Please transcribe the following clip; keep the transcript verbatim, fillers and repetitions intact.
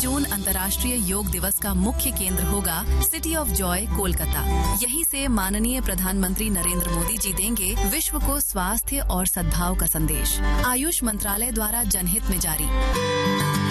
जून अंतर्राष्ट्रीय योग दिवस का मुख्य केंद्र होगा सिटी ऑफ जॉय कोलकाता। यहीं से माननीय प्रधानमंत्री नरेंद्र मोदी जी देंगे विश्व को स्वास्थ्य और सद्भाव का संदेश। आयुष मंत्रालय द्वारा जनहित में जारी।